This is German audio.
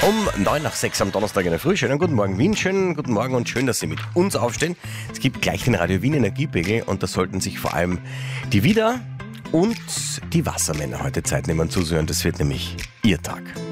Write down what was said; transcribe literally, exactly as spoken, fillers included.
Um neun nach sechs am Donnerstag in der Früh. Schönen guten Morgen Wien, schönen guten Morgen und schön, dass Sie mit uns aufstehen. Es gibt gleich den Radio Wien Energiepegel und da sollten sich vor allem die Widder und die Wassermänner heute Zeit nehmen zuzuhören. Das wird nämlich Ihr Tag.